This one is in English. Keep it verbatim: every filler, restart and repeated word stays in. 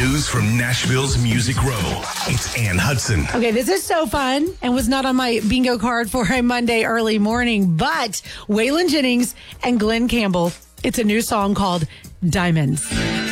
News from Nashville's Music Row. It's Ann Hudson. Okay, this is so fun and was not on my bingo card for a Monday early morning, but Waylon Jennings and Glenn Campbell. It's a new song called Diamonds.